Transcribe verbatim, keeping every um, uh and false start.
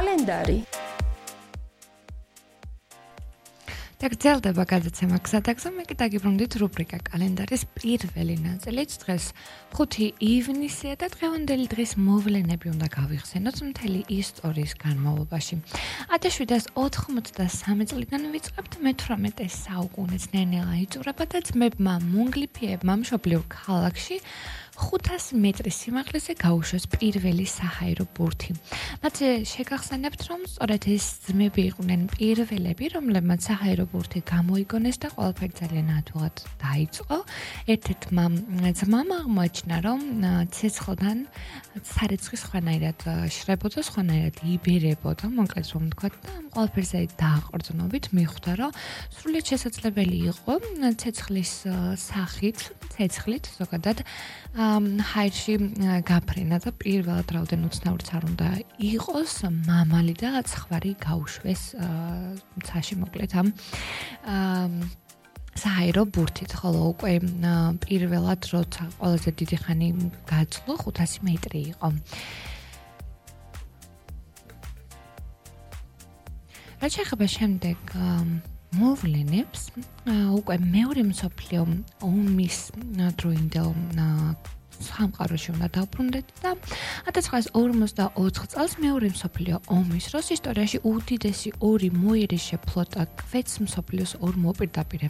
კალენდარი. და გრძელდება გადაცემა გზადაგზა, მე კი დაგიბრუნდით რუბრიკა კალენდარის პირველი ნაწილით. დღეს ხუთი ივნისია და დღევანდელი დღის მოვლენები უნდა გავიხსენოთ მთელი ისტორიის განმავლობაში. ათას შვიდას ოთხმოცდასამი წლიდან ვიწყებთ მეთვრამეტე საუკუნეც ნელ-ნელა იწურება და ძმებმა მონგლიფიებმა მშობლიურ ქალაქში ხუთას მეტრის სიმაღლეზე გაუშვეს პირველი საჰაერო ბურთი. მათ შეგახსენებთ, რომ სწორედ ეს ძმები იყვნენ პირველები, რომლებმაც საჰაერო ბურთი გამოიგონეს და ყველაფერი ძალიან ადვილად დაიწყო. ერთ-ერთმა ძმამ აღმოაჩინა, რომ ცეცხლთან სარეცხი სხვანაირად შრებოდა, სხვანაირად იბერებოდა, მოკლედ რომ ვთქვათ, და ამ ყველაფერზე დააყრდნობით მიხვდა, რომ სრულიად შესაძლებელი იყო ცეცხლის სახით, ცეცხლით ზოგადად ჰაერში გაფრენა და პირველად რაოდენ უცნაურიც არ უნდა იყოს მამალი და ცხვარი გაუშვეს მცაში მოკლედ ამ საჰაერო ბურთით, ხოლო უკვე პირველად როცა ყველაზე დიდი ხანი გაძლო ხუთასი მეტრი იყო. რაც შეეხება შემდეგ მოვლენებს, უკვე მეორე მსოფლიო ომის დროინდელ სამყაროში უნდა დავბრუნდეთ და ათას ცხრაას ორმოცდაოთხ წელს მეორე მსოფლიო ომის დროს ისტორიაში უდიდესი ორი მოიერიშე ფლოტა კვეთს მსოფლიოს ორ მოპირდაპირე